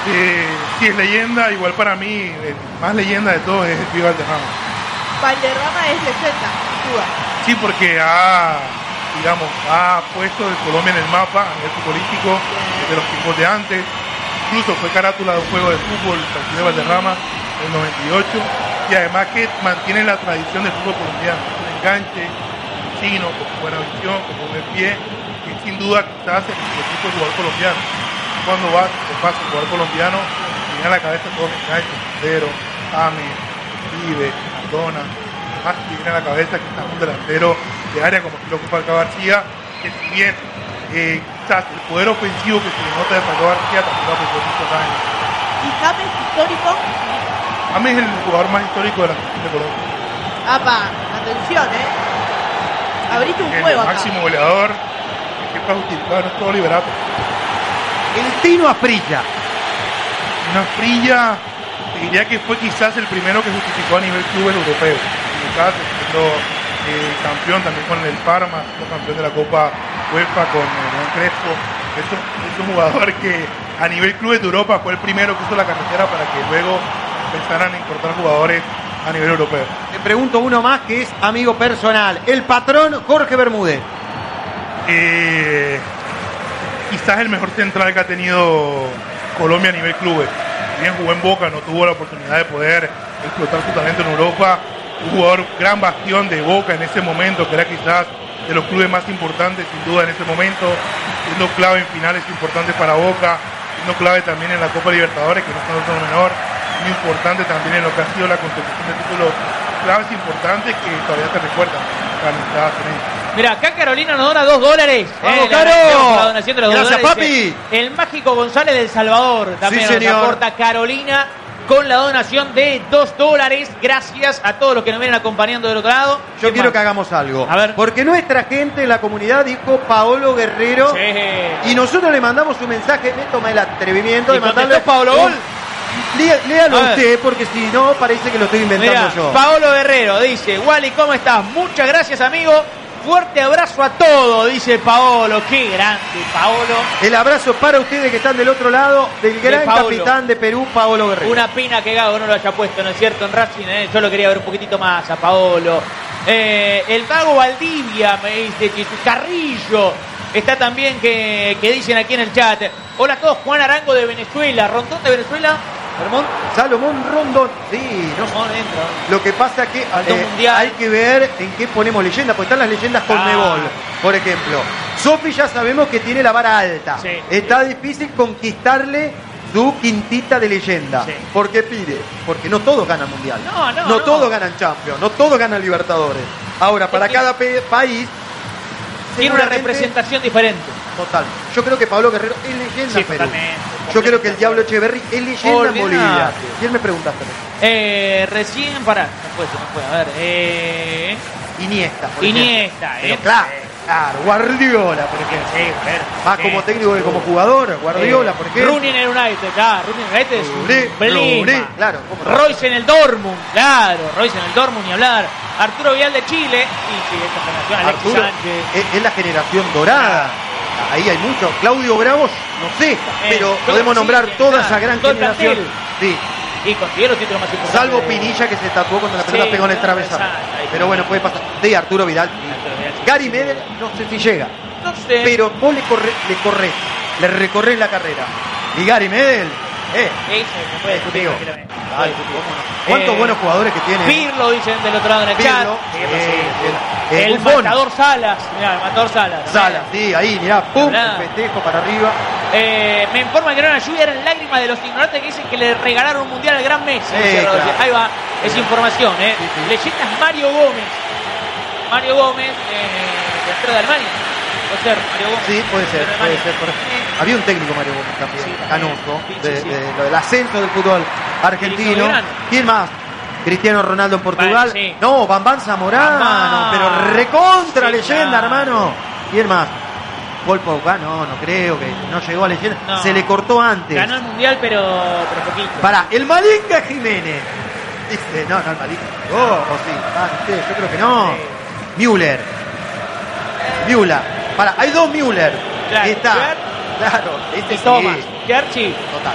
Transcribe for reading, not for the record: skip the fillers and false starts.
Sí, es leyenda. Igual para mí, el más leyenda de todos es el Pío Valderrama. Valderrama es leyenda, sin duda. Sí, porque ha puesto a Colombia en el mapa a nivel futbolístico desde los tiempos de antes. Incluso fue carátula de un juego de fútbol, el partido de Valderrama, en el 98. Y además que mantiene la tradición del fútbol colombiano. Un enganche, chino, con buena visión, con buen pie. Y sin duda quizás el tipo de jugador colombiano. Cuando pasa el jugador colombiano, tiene a la cabeza todos los enganches. Cero, James, Vive, Cardona. Más tiene a la cabeza que está un delantero de área como lo que Falcao García, que si bien quizás el poder ofensivo que se le nota de Falcao García también lo aplicó muchos años. ¿Y James histórico? James es el jugador más histórico de la selección de Colombia. ¡Apa! Atención, abriste un juego el acá. máximo goleador, que siempre ha justificado, no es todo liberato. El Tino Asprilla. Una Asprilla, te diría que fue quizás el primero que justificó a nivel clubes europeo. Quizás siendo campeón también con el Parma, siendo campeón de la Copa UEFA con el Crespo. Es un jugador que a nivel clubes de Europa fue el primero que hizo la carretera para que luego empezaran a importar jugadores a nivel europeo. Te pregunto uno más que es amigo personal. El patrón Jorge Bermúdez. Quizás el mejor central que ha tenido Colombia a nivel clubes. Si bien jugó en Boca, no tuvo la oportunidad de poder explotar su talento en Europa. Un jugador gran bastión de Boca en ese momento, que era quizás de los clubes más importantes sin duda en ese momento, siendo clave en finales importantes para Boca, siendo clave también en la Copa Libertadores, que no es un torneo menor, muy importante también en lo que ha sido la consecución de títulos claves importantes que todavía se recuerdan. Mira, acá Carolina nos dona $2. ¡Vamos, Caro! La donación de los Gracias, $2. papi. El Mágico González del Salvador también Sí, nos señor. aporta Carolina con la donación de $2. Gracias a todos los que nos vienen acompañando del otro lado. Yo quiero que hagamos algo. A ver. Porque nuestra gente en la comunidad dijo Paolo Guerrero. Sí. Y nosotros le mandamos un mensaje. Me toma el atrevimiento ¿Y de mandarle. contestó Paolo Gol? Léalo A ver. usted, porque si no, parece que lo estoy inventando Mirá, yo. Paolo Guerrero dice: Wally, ¿cómo estás? Muchas gracias, amigo. Fuerte abrazo a todos, dice Paolo. Qué grande, Paolo. El abrazo para ustedes que están del otro lado, del gran Paolo. capitán de Perú, Paolo Guerrero. Una pena que Gago no lo haya puesto, ¿no es cierto? En Racing, yo lo quería ver un poquitito más a Paolo. El Gago Valdivia, me dice Carrillo. Está también que dicen aquí en el chat. Hola a todos, Juan Arango de Venezuela. Rondón de Venezuela. Salomón Rondón. Sí, no Rondón entra. Lo que pasa es que mundial. hay que ver en qué ponemos leyendas, porque están las leyendas Conmebol, por ejemplo. Sofi ya sabemos que tiene la vara alta. Sí. Está difícil conquistarle su quintita de leyenda. Sí. ¿Por qué pide? Porque no todos ganan mundial. No. Todos ganan Champions, no todos ganan Libertadores. Ahora, para cada país Tiene una seguramente, representación diferente. total. Yo creo que Pablo Guerrero es leyenda Sí, en Perú. totalmente. Yo creo que el Diablo Echeverry es leyenda en Olvidate. Bolivia. ¿Quién me preguntaste? Recién, pará, no puede, a ver. Iniesta, por Iniesta, ejemplo. Pero claro, Guardiola, por ejemplo. Más como técnico que como jugador, Guardiola, por ejemplo. Rooney en el United, claro, Rooney en el United es un emblema. Claro, ¿cómo no? Royce en el Dortmund, claro, Royce en el Dortmund, ni hablar. Arturo Vidal de Chile, y sí, esta generación, Alexis Arturo Sánchez. es la generación dorada. Ahí hay mucho. Claudio Bravos, no sé, pero podemos nombrar toda esa gran todo el generación. plantel. Sí, Y consiguió los títulos más importantes. salvo Pinilla que se tatuó cuando la pelota pegó en el travesaño. Pero bueno, puede pasar. De Arturo Vidal. Gary Medel, no sé si llega. No sé. Pero vos le recorres la carrera. Y Gary Medel, Ese se puede discutir digo, tranquilamente. dale, ¿cuántos buenos jugadores que tiene? Pirlo, dicen del otro lado en el chat. Pirlo, El Buffon. matador Salas. Mirá, el matador Salas. Sala, sí, ahí, mirá, pum, Mirá. el festejo para arriba. Me informan que no era lluvia, eran lágrimas de los ignorantes que dicen que le regalaron un mundial al gran Messi. Dice claro. Rodríguez. Ahí va, es información. sí. Leyendas Mario Gómez. Mario Gómez, delantero de Alemania. Puede ser, Mario Gómez. Sí, puede ser, delantero de puede Alemania. ser. Había un técnico, Mario Gómez, también, Sí, canoso, sí. lo del ascenso del fútbol argentino. grande. ¿Quién más? Cristiano Ronaldo en Portugal. Vale, sí. No, Bambán Zamorano, Bambán. pero recontra Sí, leyenda, claro. hermano. ¿Quién más? Paul Pogba, no creo que no llegó a leyenda. No. Se le cortó antes. Ganó el mundial, pero poquito. Pará, el Malinga Jiménez. Dice, no, el Malinga. O sí. Yo creo que no. Müller. Pará, hay dos Müller. Claro, Está. Müller Claro, este Y sí. Thomas, Gerchi. Total.